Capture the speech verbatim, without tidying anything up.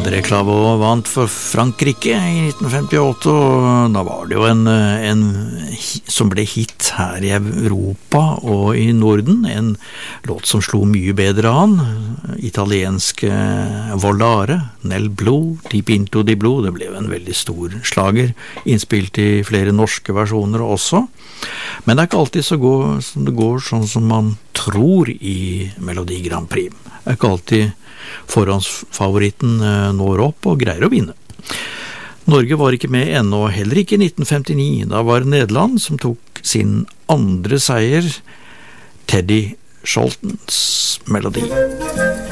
André Clavaux vant for Frankrike i nitten femtiåtte, og da var det jo en, en som ble hit her i Europa og i Norden, en låt som slo mye bedre an, italienske Volare, Nel Blu, Di Pinto di Blu, det ble en veldig stor slager, innspilt i flere norske versjoner også, men det er ikke alltid så går, som det går sånn som man tror i Melodi Grand Prix. Det er ikke alltid forhåndsfavoritten når opp og greier å vinne. Norge var ikke med ennå, heller ikke i nitten femtini. Da var det Nederland som tok sin andre seier, Teddy Scholtens melodi.